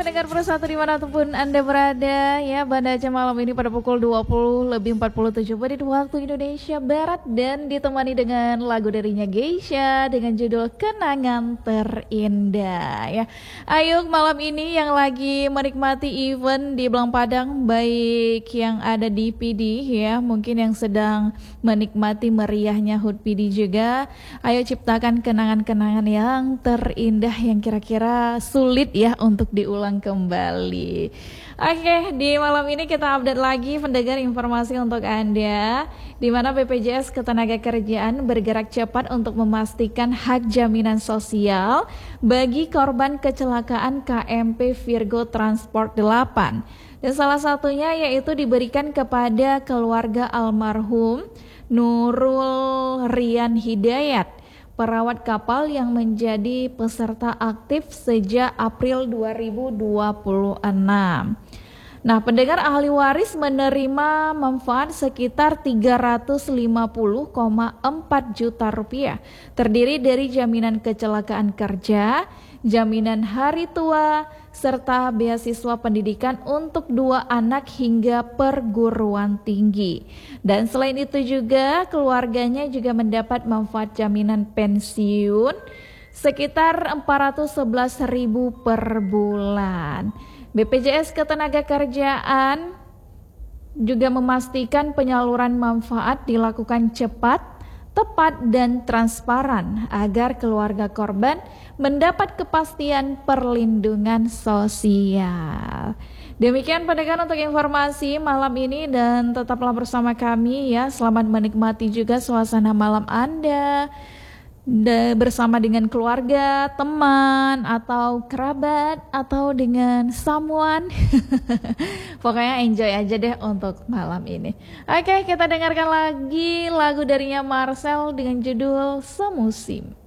pendengar Persatu dimanapun Anda berada ya, Banda Aceh malam ini pada pukul 20 lebih 47 menit waktu Indonesia Barat dan ditemani dengan lagu darinya Geisha dengan judul Kenangan Terindah ya. Ayo malam ini yang lagi menikmati event di Belang Padang, baik yang ada di PD ya, mungkin yang sedang menikmati meriahnya HUT PD juga, ayo ciptakan kenangan-kenangan yang terindah yang kira-kira sulit ya untuk diulang kembali. Oke, di malam ini kita update lagi pendengar informasi untuk Anda, di mana BPJS Ketenagakerjaan bergerak cepat untuk memastikan hak jaminan sosial bagi korban kecelakaan KMP Virgo Transport 8. Dan salah satunya yaitu diberikan kepada keluarga almarhum Nurul Rian Hidayat, perawat kapal yang menjadi peserta aktif sejak April 2026. Nah, pendengar, ahli waris menerima manfaat sekitar 350,4 juta rupiah, terdiri dari jaminan kecelakaan kerja, jaminan hari tua, serta beasiswa pendidikan untuk 2 anak hingga perguruan tinggi. Dan selain itu juga keluarganya juga mendapat manfaat jaminan pensiun sekitar 411.000 per bulan. BPJS Ketenagakerjaan juga memastikan penyaluran manfaat dilakukan cepat, tepat dan transparan agar keluarga korban mendapat kepastian perlindungan sosial. Demikian pendengar untuk informasi malam ini, dan tetaplah bersama kami ya. Selamat menikmati juga suasana malam Anda bersama dengan keluarga, teman, atau kerabat, atau dengan someone. Pokoknya enjoy aja deh untuk malam ini. Oke, kita dengarkan lagi lagu darinya Marcel dengan judul Semusim.